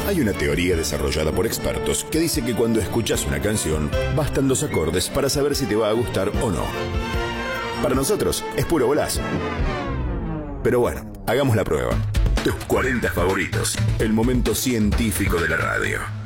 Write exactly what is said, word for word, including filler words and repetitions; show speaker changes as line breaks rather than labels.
Hay una teoría desarrollada por expertos que dice que cuando escuchas una canción, bastan dos acordes para saber si te va a gustar o no. Para nosotros es puro bolazo. Pero bueno, hagamos la prueba. Tus cuarenta favoritos, el momento científico de la radio.